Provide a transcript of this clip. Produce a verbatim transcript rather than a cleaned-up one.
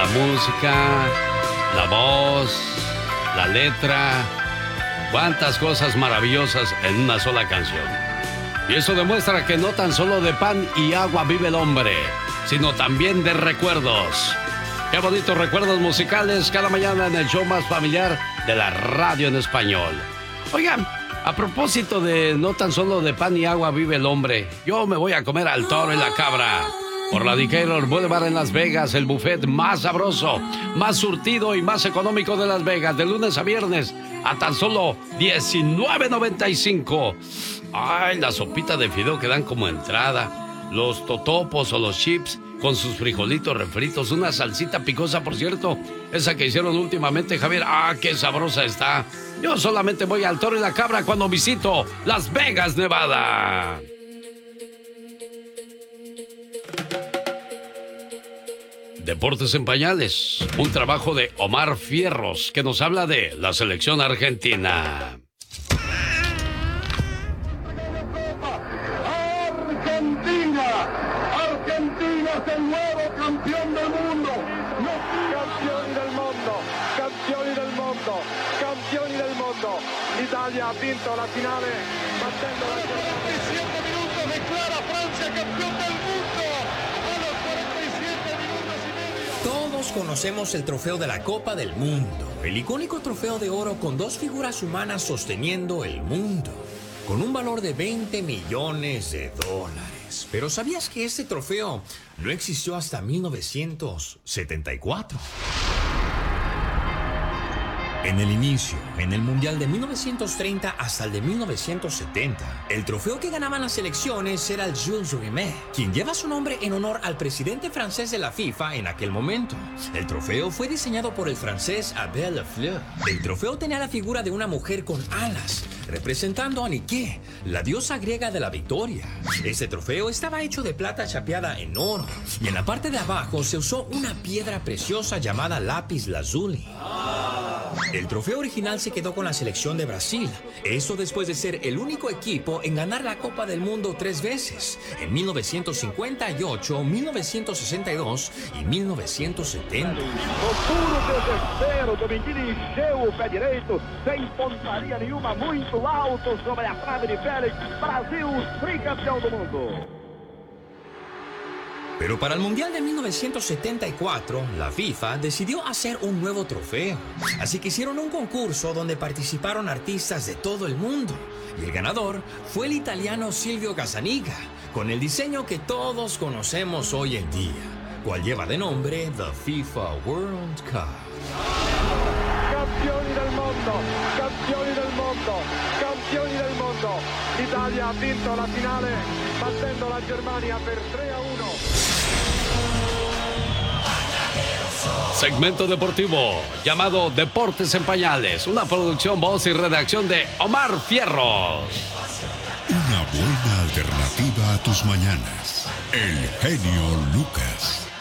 la música, la voz, la letra, cuántas cosas maravillosas en una sola canción. Y eso demuestra que no tan solo de pan y agua vive el hombre, sino también de recuerdos. Qué bonitos recuerdos musicales cada mañana en el show más familiar de la radio en español. Oigan, a propósito de no tan solo de pan y agua vive el hombre, yo me voy a comer al toro y la cabra. Por la Decatur Boulevard en Las Vegas, el buffet más sabroso, más surtido y más económico de Las Vegas, de lunes a viernes, a tan solo diecinueve noventa y cinco. Ay, la sopita de fideo que dan como entrada, los totopos o los chips con sus frijolitos refritos, una salsita picosa, por cierto, esa que hicieron últimamente, Javier. Ah, qué sabrosa está. Yo solamente voy al toro y la cabra cuando visito Las Vegas, Nevada. Deportes en Pañales, un trabajo de Omar Fierros que nos habla de la selección argentina. Argentina, Argentina es el nuevo campeón del mundo. Campioni del mondo, campioni del mondo, campioni del mondo. L'Italia ha vinto la finale battendo la Germania. veintisiete minutos declara Francia campeón del mundo. A los cuarenta y siete minutos y medio. Todos conocemos el trofeo de la Copa del Mundo, el icónico trofeo de oro con dos figuras humanas sosteniendo el mundo, con un valor de veinte millones de dólares. Pero ¿sabías que este trofeo no existió hasta mil novecientos setenta y cuatro? En el inicio, en el Mundial de mil novecientos treinta hasta el de mil novecientos setenta, el trofeo que ganaban las selecciones era el Jules Rimet, quien lleva su nombre en honor al presidente francés de la FIFA en aquel momento. El trofeo fue diseñado por el francés Abel Lafleur. El trofeo tenía la figura de una mujer con alas, representando a Nike, la diosa griega de la victoria. Este trofeo estaba hecho de plata chapeada en oro, y en la parte de abajo se usó una piedra preciosa llamada lápiz lazuli. El trofeo original se quedó con la selección de Brasil. Esto después de ser el único equipo en ganar la Copa del Mundo tres veces, en mil novecientos cincuenta y ocho, mil novecientos sesenta y dos y mil novecientos setenta. O puro desespero, Dominguini encheu o pé direito, sem pontaria nenhuma, muito alto sobre a trave de Félix. Brasil, tricampeão do mundo. Pero para el Mundial de mil novecientos setenta y cuatro, la FIFA decidió hacer un nuevo trofeo. Así que hicieron un concurso donde participaron artistas de todo el mundo. Y el ganador fue el italiano Silvio Gazzaniga, con el diseño que todos conocemos hoy en día, cual lleva de nombre The FIFA World Cup. Campioni del mondo, campioni del mondo, campioni del mondo. L'Italia ha vinto la finale battendo la Germania per tre a uno. Segmento deportivo llamado Deportes en Pañales, una producción, voz y redacción de Omar Fierros. Una buena alternativa a tus mañanas. El genio Lucas.